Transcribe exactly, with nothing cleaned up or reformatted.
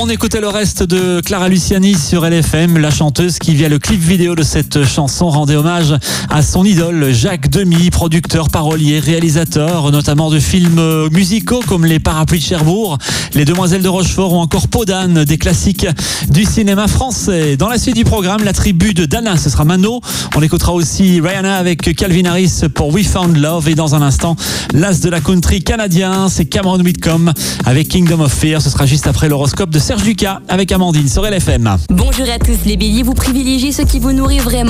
On écoutait le reste de Clara Luciani sur L F M, la chanteuse qui via le clip vidéo de cette chanson rendait hommage à son idole Jacques Demy, producteur, parolier, réalisateur, notamment de films musicaux comme Les Parapluies de Cherbourg, Les Demoiselles de Rochefort ou encore Peau d'âne, des classiques du cinéma français. Dans la suite du programme, la tribu de Dana, ce sera Mano. On écoutera aussi Rihanna avec Calvin Harris pour We Found Love, et dans un instant, l'as de la country canadien, c'est Cameron Whitcomb avec Kingdom of Fear. Ce sera juste après l'horoscope de Serge Lucas avec Amandine sur L F M. Bonjour à tous les béliers, vous privilégiez ce qui vous nourrit vraiment.